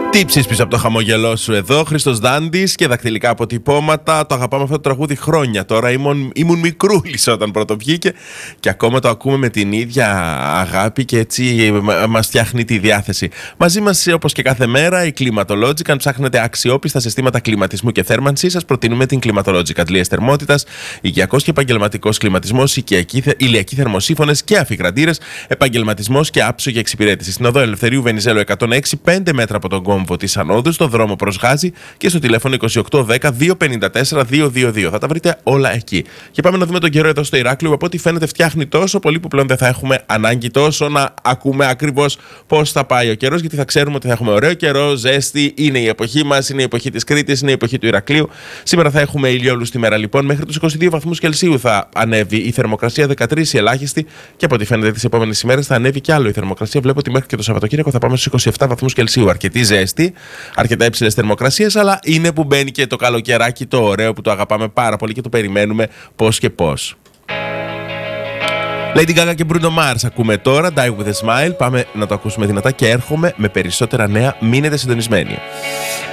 Τύψεις πίσω από το χαμογελό σου εδώ, Χρήστος Δάντης και δακτυλικά αποτυπώματα. Το αγαπάμε αυτό το τραγούδι χρόνια τώρα. Ήμουν μικρούλης όταν πρώτο βγήκε και ακόμα το ακούμε με την ίδια αγάπη και έτσι μας φτιάχνει τη διάθεση. Μαζί μας, όπως και κάθε μέρα, η Climatologic. Αν ψάχνετε αξιόπιστα συστήματα κλιματισμού και θέρμανσης, σας προτείνουμε την Climatologic. Αντλίες θερμότητας, οικιακός και επαγγελματικός κλιματισμός, ηλιακοί θερμοσύφωνες και αφιγραντήρες, επαγγελματισμός και άψογη εξυπηρέτηση. Στην οδό Ελευθερίου Βενιζέλου 106, 5 μέτρα από τον κόμβο της Ανόδου, στο δρόμο προς Γάζη και στο τηλέφωνο 2810-254-222. Θα τα βρείτε όλα εκεί. Και πάμε να δούμε τον καιρό εδώ στο Ηράκλειο. Από ό,τι φαίνεται, φτιάχνει τόσο πολύ που πλέον δεν θα έχουμε ανάγκη τόσο να ακούμε ακριβώς πώς θα πάει ο καιρός, γιατί θα ξέρουμε ότι θα έχουμε ωραίο καιρό, ζέστη. Είναι η εποχή μας, είναι η εποχή της Κρήτης, είναι η εποχή του Ηρακλείου. Σήμερα θα έχουμε ηλιόλουστη μέρα λοιπόν. Μέχρι τους 22 βαθμούς Κελσίου θα ανέβει η θερμοκρασία, 13 η ελάχιστη. Και από ό,τι φαίνεται, τις επόμενες ημέρες θα ανέβει κι άλλο η θερμοκρασία. Βλέπω ότι μέχρι και το Σαββατοκύριακο θα πάμε στους 27 βαθμούς Κελσίου. Αρκετή ζέστη, αρκετά υψηλές θερμοκρασίες, αλλά είναι που μπαίνει και το καλοκαιράκι το ωραίο που το αγαπάμε πάρα πολύ και το περιμένουμε πώς και πώς. Lady Gaga και Bruno Mars ακούμε τώρα, Die With A Smile. Πάμε να το ακούσουμε δυνατά και έρχομαι με περισσότερα νέα. Μείνετε συντονισμένοι.